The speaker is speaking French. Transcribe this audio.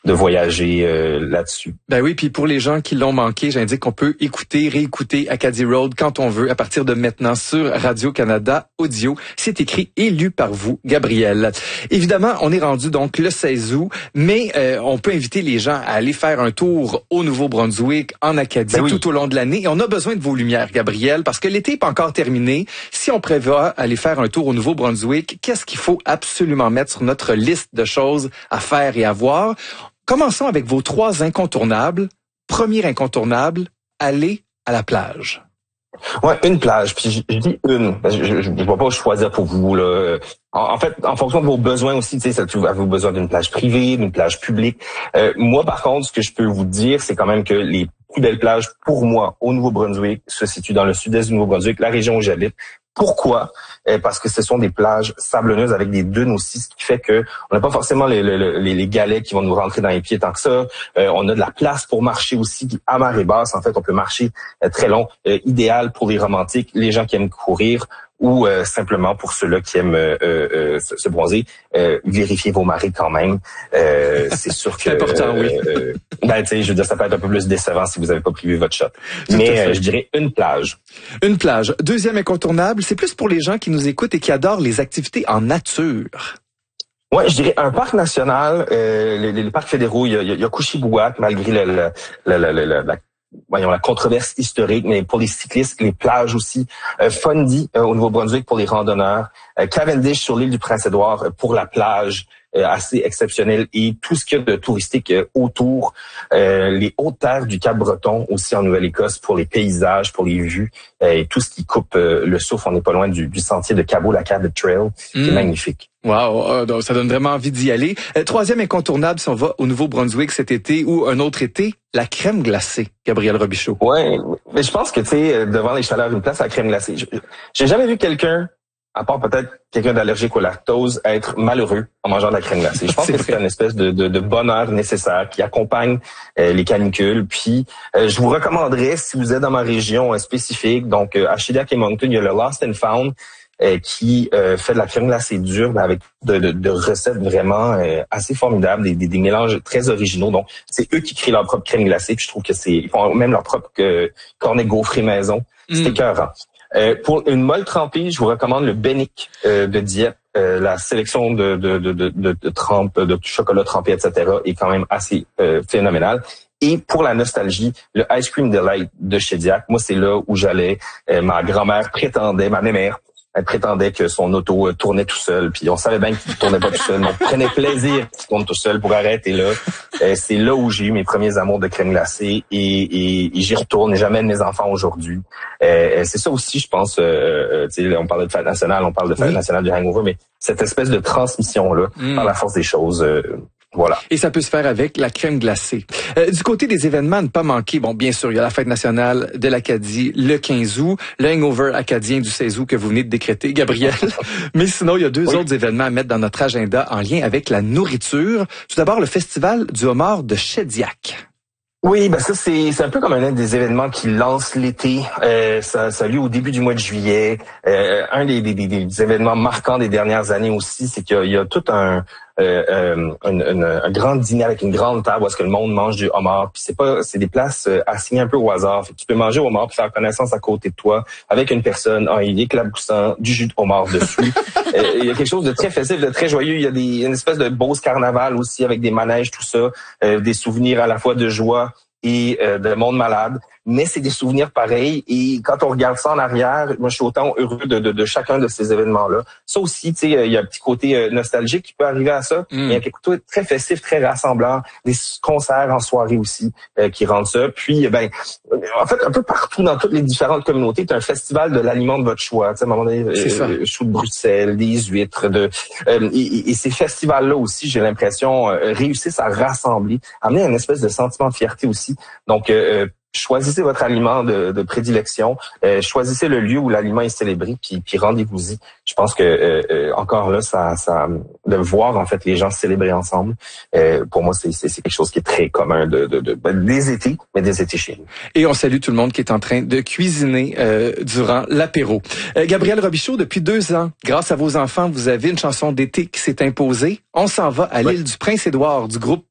voyager là-dessus. Ben oui, puis pour les gens qui l'ont manqué, j'indique qu'on peut écouter, réécouter Acadie Road quand on veut à partir de maintenant sur Radio-Canada Audio. C'est écrit et lu par vous, Gabriel. Évidemment, on est rendu donc le 16 août, mais on peut inviter les gens à aller faire un tour au Nouveau-Brunswick, en Acadie, tout au long de l'année. Et on a besoin de vos lumières, Gabriel, parce que l'été n'est pas encore terminé. Si on prévoit aller faire un tour au Nouveau-Brunswick, qu'est-ce qu'il faut absolument mettre sur notre liste de choses à faire et à voir? Commençons avec vos 3 incontournables. Premier incontournable, aller à la plage. Ouais, une plage. Puis je dis une. Je ne vais pas choisir pour vous là. En fait, en fonction de vos besoins aussi, tu sais, avez-vous besoin d'une plage privée, d'une plage publique. Moi, par contre, ce que je peux vous dire, c'est quand même que les plus belles plages, pour moi, au Nouveau-Brunswick, se situent dans le sud-est du Nouveau-Brunswick, la région où j'habite. Pourquoi? Parce que ce sont des plages sablonneuses avec des dunes aussi, ce qui fait que on n'a pas forcément les galets qui vont nous rentrer dans les pieds tant que ça. On a de la place pour marcher aussi à marée basse. En fait, on peut marcher très long, idéal pour les romantiques, les gens qui aiment courir ou simplement pour ceux-là qui aiment se bronzer. Vérifiez vos marées quand même. C'est sûr que c'est important, oui. Tu sais, je veux dire, ça peut être un peu plus décevant si vous n'avez pas privé votre shot. Mais je dirais une plage. Une plage. Deuxième incontournable, c'est plus pour les gens qui nous écoutent et qui adorent les activités en nature. Ouais, je dirais un parc national, les parcs fédéraux, il y a Couchiboua, malgré la controverse historique, mais pour les cyclistes, les plages aussi. Fundy au Nouveau-Brunswick pour les randonneurs. Cavendish sur l'île du Prince-Édouard pour la plage assez exceptionnelle et tout ce qu'il y a de touristique autour. Les hautes terres du Cap-Breton aussi en Nouvelle-Écosse pour les paysages, pour les vues et tout ce qui coupe le souffle. On n'est pas loin du sentier de Cabo-Lacade Trail qui est magnifique. Wow, donc ça donne vraiment envie d'y aller. Troisième incontournable, si on va au Nouveau-Brunswick cet été ou un autre été, la crème glacée, Gabriel Robichaud. Ouais, mais je pense que tu sais, devant les chaleurs, une place à la crème glacée. J'ai jamais vu quelqu'un, à part peut-être quelqu'un d'allergique au lactose, être malheureux en mangeant de la crème glacée. Je pense que c'est une espèce de bonheur nécessaire qui accompagne les canicules. Puis, je vous recommanderais, si vous êtes dans ma région spécifique, donc à Shediac et Moncton, il y a le Lost and Found qui fait de la crème glacée dure, mais avec de recettes vraiment assez formidables, des mélanges très originaux. Donc, c'est eux qui créent leur propre crème glacée. Puis je trouve que ils font même leur propre cornet gaufré maison. C'est écœurant. Pour une molle trempée, je vous recommande le Benic de Dieppe. La sélection de trempes, de chocolat trempé, etc. est quand même assez phénoménale. Et pour la nostalgie, le Ice Cream Delight de Shediac, moi c'est là où j'allais. Ma grand-mère prétendait, ma mère, elle prétendait que son auto tournait tout seul, puis on savait bien qu'il tournait pas tout seul, mais on prenait plaisir qu'il tourne tout seul pour arrêter là. C'est là où j'ai eu mes premiers amours de crème glacée et j'y retourne. J'amène mes enfants aujourd'hui. C'est ça aussi, je pense. On parle de fête nationale, on parle de fête nationale du hangover, mais cette espèce de transmission là, par la force des choses. Voilà. Et ça peut se faire avec la crème glacée. Du côté des événements à ne pas manquer, bon, bien sûr, il y a la fête nationale de l'Acadie le 15 août, le hangover acadien du 16 août que vous venez de décréter, Gabriel. Mais sinon, il y a 2 autres événements à mettre dans notre agenda en lien avec la nourriture. Tout d'abord, le festival du homard de Shediac. Oui, ben ça c'est un peu comme un des événements qui lance l'été. Ça a lieu au début du mois de juillet. Un des événements marquants des dernières années aussi, c'est qu'il y a tout un grand dîner avec une grande table où est-ce que le monde mange du homard. Puis c'est des places assignées un peu au hasard. Fait que tu peux manger au homard puis faire connaissance à côté de toi avec une personne en éclaboussant du jus de homard dessus. Il y a quelque chose de très festif, de très joyeux. Il y a une espèce de Beauce carnaval aussi avec des manèges, tout ça, des souvenirs à la fois de joie et de monde malade. Mais c'est des souvenirs pareils. Et quand on regarde ça en arrière, moi, je suis autant heureux de chacun de ces événements-là. Ça aussi, tu sais, il y a un petit côté nostalgique qui peut arriver à ça. Il y a quelque chose de très festif, très rassemblant. Des concerts en soirée aussi qui rendent ça. Puis, en fait, un peu partout dans toutes les différentes communautés, tu as un festival de l'aliment de votre choix. Tu sais, à un moment donné, chou de Bruxelles, des huîtres. Et ces festivals-là aussi, j'ai l'impression, réussissent à rassembler, amener une espèce de sentiment de fierté aussi. Donc, choisissez votre aliment de prédilection, choisissez le lieu où l'aliment est célébré, puis rendez-vous-y. Je pense que encore là, ça de voir en fait les gens célébrer ensemble, pour moi c'est quelque chose qui est très commun des étés, mais des étés chez nous. Et on salue tout le monde qui est en train de cuisiner durant l'apéro. Gabriel Robichaud, depuis 2 ans, grâce à vos enfants, vous avez une chanson d'été qui s'est imposée. On s'en va à l'île du Prince-Édouard du groupe